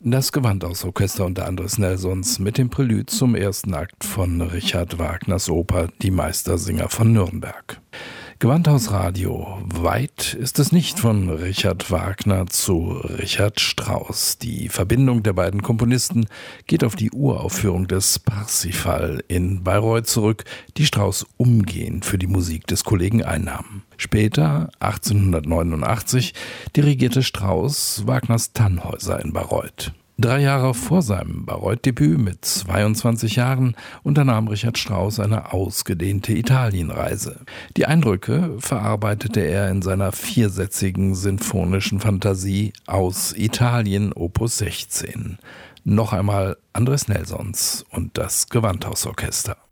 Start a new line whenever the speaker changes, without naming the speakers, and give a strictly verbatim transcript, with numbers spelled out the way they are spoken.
Das Gewandhausorchester unter Andres Nelsons mit dem Prälude zum ersten Akt von Richard Wagners Oper Die Meistersinger von Nürnberg. Gewandhausradio. Weit ist es nicht von Richard Wagner zu Richard Strauss. Die Verbindung der beiden Komponisten geht auf die Uraufführung des Parsifal in Bayreuth zurück, die Strauss umgehend für die Musik des Kollegen einnahm. Später, achtzehnhundertneunundachtzig, dirigierte Strauss Wagners Tannhäuser in Bayreuth. Drei Jahre vor seinem Bayreuth-Debüt mit zweiundzwanzig Jahren unternahm Richard Strauss eine ausgedehnte Italienreise. Die Eindrücke verarbeitete er in seiner viersätzigen sinfonischen Fantasie Aus Italien Opus sechzehn. Noch einmal Andres Nelsons und das Gewandhausorchester.